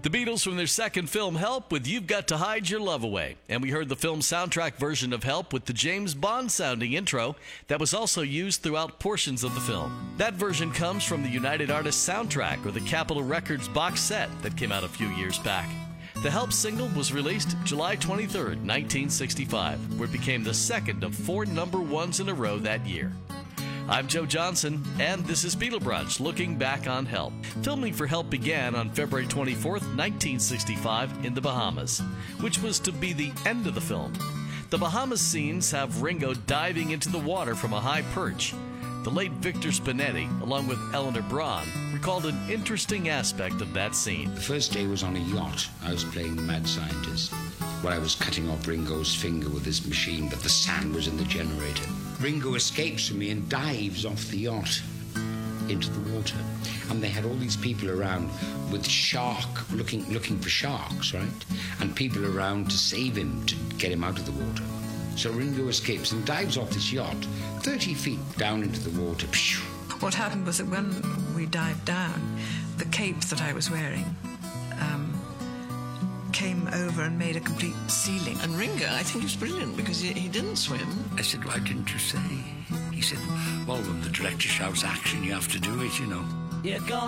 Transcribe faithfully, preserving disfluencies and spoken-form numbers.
The Beatles from their second film, Help, with You've Got to Hide Your Love Away. And we heard the film soundtrack version of Help with the James Bond-sounding intro that was also used throughout portions of the film. That version comes from the United Artists soundtrack, or the Capitol Records box set that came out a few years back. The Help single was released July twenty-third, nineteen sixty-five, where it became the second of four number ones in a row that year. I'm Joe Johnson, and this is Beatle Brunch, looking back on Help. Filming for Help began on February twenty-fourth, nineteen sixty-five, in the Bahamas, which was to be the end of the film. The Bahamas scenes have Ringo diving into the water from a high perch. The late Victor Spinetti, along with Eleanor Braun, recalled an interesting aspect of that scene. The first day was on a yacht. I was playing the mad scientist, where I was cutting off Ringo's finger with this machine, but the sand was in the generator. Ringo escapes from me and dives off the yacht into the water. And they had all these people around with shark, looking looking for sharks, right? And people around to save him, to get him out of the water. So Ringo escapes and dives off this yacht, thirty feet down into the water. What happened was that when we dived down, the cape that I was wearing um, came over and made a complete ceiling. And Ringo, I think, was brilliant because he, he didn't swim. I said, why didn't you say? He said, well, when the director shouts action, you have to do it, you know. You're gone.